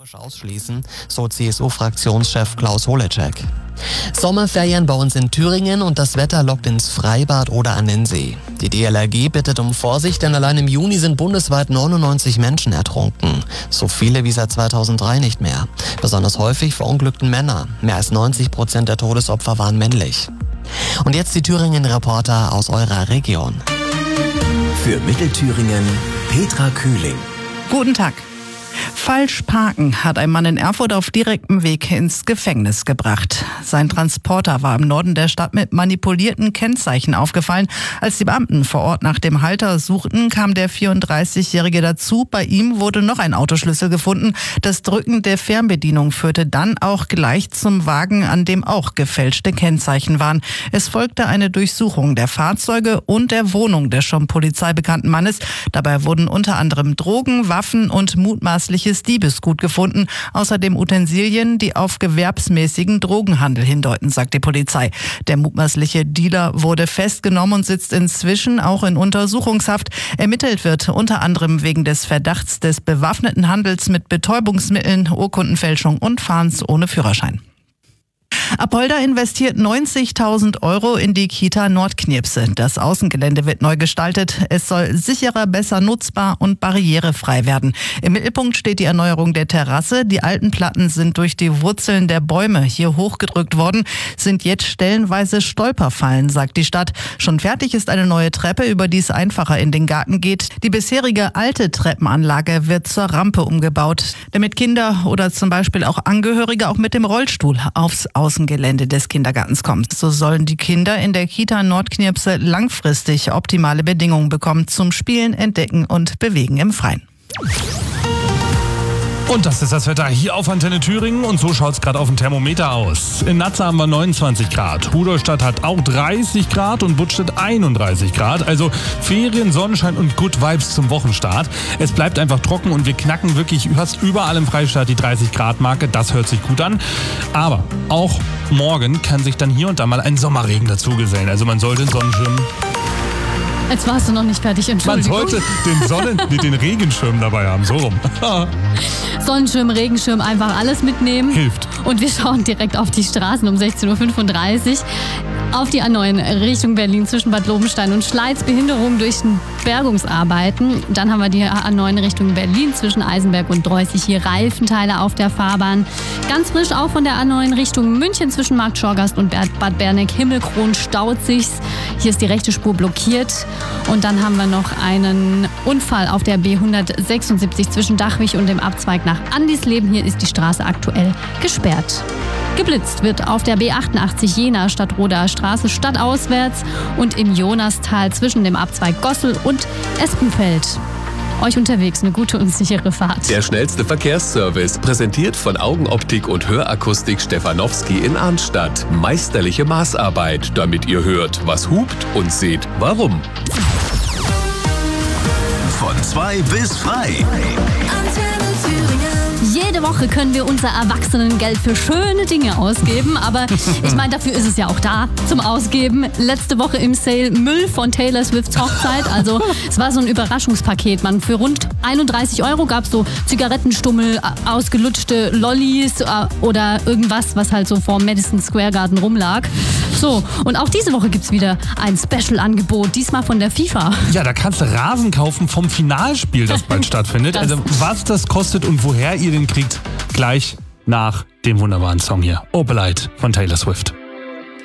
Ausschließen, so CSU-Fraktionschef Klaus Holecek. Sommerferien bei uns in Thüringen und das Wetter lockt ins Freibad oder an den See. Die DLRG bittet um Vorsicht, denn allein im Juni sind bundesweit 99 Menschen ertrunken. So viele wie seit 2003 nicht mehr. Besonders häufig verunglückten Männer. Mehr als 90% der Todesopfer waren männlich. Und jetzt die Thüringen-Reporter aus eurer Region. Für Mittelthüringen Petra Kühling. Guten Tag. Falsch parken hat ein Mann in Erfurt auf direktem Weg ins Gefängnis gebracht. Sein Transporter war im Norden der Stadt mit manipulierten Kennzeichen aufgefallen. Als die Beamten vor Ort nach dem Halter suchten, kam der 34-Jährige dazu. Bei ihm wurde noch ein Autoschlüssel gefunden. Das Drücken der Fernbedienung führte dann auch gleich zum Wagen, an dem auch gefälschte Kennzeichen waren. Es folgte eine Durchsuchung der Fahrzeuge und der Wohnung des schon polizeibekannten Mannes. Dabei wurden unter anderem Drogen, Waffen und mutmaßliches Diebesgut gefunden. Außerdem Utensilien, die auf gewerbsmäßigen Drogenhandel hindeuten, sagt die Polizei. Der mutmaßliche Dealer wurde festgenommen und sitzt inzwischen auch in Untersuchungshaft. Ermittelt wird unter anderem wegen des Verdachts des bewaffneten Handels mit Betäubungsmitteln, Urkundenfälschung und Fahrens ohne Führerschein. Apolda investiert 90.000 € in die Kita Nordknirpse. Das Außengelände wird neu gestaltet. Es soll sicherer, besser nutzbar und barrierefrei werden. Im Mittelpunkt steht die Erneuerung der Terrasse. Die alten Platten sind durch die Wurzeln der Bäume hier hochgedrückt worden, sind jetzt stellenweise Stolperfallen, sagt die Stadt. Schon fertig ist eine neue Treppe, über die es einfacher in den Garten geht. Die bisherige alte Treppenanlage wird zur Rampe umgebaut, damit Kinder oder zum Beispiel auch Angehörige auch mit dem Rollstuhl aufs Außengelände des Kindergartens kommt. So sollen die Kinder in der Kita Nordknirpse langfristig optimale Bedingungen bekommen zum Spielen, Entdecken und Bewegen im Freien. Und das ist das Wetter hier auf Antenne Thüringen und so schaut es gerade auf dem Thermometer aus. In Natze haben wir 29 Grad, Rudolstadt hat auch 30 Grad und Buttstedt 31 Grad. Also Ferien, Sonnenschein und Good Vibes zum Wochenstart. Es bleibt einfach trocken und wir knacken wirklich fast überall im Freistaat die 30 Grad Marke. Das hört sich gut an. Aber auch morgen kann sich dann hier und da mal ein Sommerregen dazugesellen. Also man sollte den Sonnenschirm... Jetzt warst du noch nicht fertig, Entschuldigung. Man sollte den Regenschirm dabei haben, so rum. Sonnenschirm, Regenschirm, einfach alles mitnehmen. Hilft. Und wir schauen direkt auf die Straßen um 16.35 Uhr. Auf die A9 Richtung Berlin zwischen Bad Lobenstein und Schleiz. Behinderung durch Bergungsarbeiten. Dann haben wir die A9 Richtung Berlin zwischen Eisenberg und Dreußig. Hier Reifenteile auf der Fahrbahn. Ganz frisch auch von der A9 Richtung München zwischen Markt Schorgast und Bad Berneck. Himmelkron staut sich's. Hier ist die rechte Spur blockiert. Und dann haben wir noch einen Unfall auf der B176 zwischen Dachwig und dem Abzweig nach Andisleben. Hier ist die Straße aktuell gesperrt. Geblitzt wird auf der B88 Jena Stadtroder Straße stadtauswärts und im Jonastal zwischen dem Abzweig Gossel und Espenfeld. Euch unterwegs eine gute und sichere Fahrt. Der schnellste Verkehrsservice, präsentiert von Augenoptik und Hörakustik Stefanowski in Arnstadt. Meisterliche Maßarbeit, damit ihr hört, was hupt und seht, warum. Von 2 bis frei. Jede Woche können wir unser Erwachsenengeld für schöne Dinge ausgeben, aber ich meine, dafür ist es ja auch da zum Ausgeben. Letzte Woche im Sale Müll von Taylor Swifts Hochzeit, also es war so ein Überraschungspaket, man. Für rund 31 € gab es so Zigarettenstummel, ausgelutschte Lollis oder irgendwas, was halt so vor Madison Square Garden rumlag. So, und auch diese Woche gibt's wieder ein Special-Angebot, diesmal von der FIFA. Ja, da kannst du Rasen kaufen vom Finalspiel, das bald stattfindet. Also was das kostet und woher ihr den kriegt, gleich nach dem wunderbaren Song hier. Opalite von Taylor Swift.